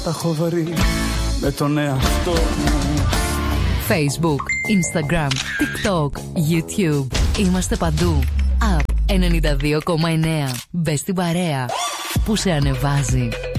τα έχω βρει με τον εαυτό μου. Facebook, Instagram, TikTok, YouTube. Είμαστε παντού. App 92,9. Μπες στην παρέα που σε ανεβάζει.